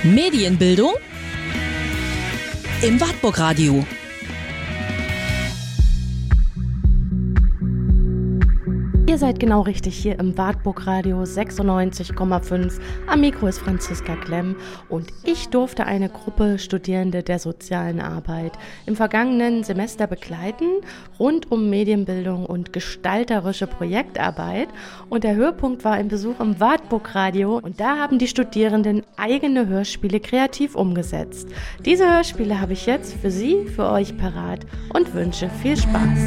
Medienbildung im Wartburg Radio. Ihr seid genau richtig hier im Wartburg Radio 96,5. Am Mikro ist Franziska Klemm und ich durfte eine Gruppe Studierende der sozialen Arbeit im vergangenen Semester begleiten, rund um Medienbildung und gestalterische Projektarbeit. Und der Höhepunkt war ein Besuch im Wartburg Radio und da haben die Studierenden eigene Hörspiele kreativ umgesetzt. Diese Hörspiele habe ich jetzt für Sie, für euch parat und wünsche viel Spaß.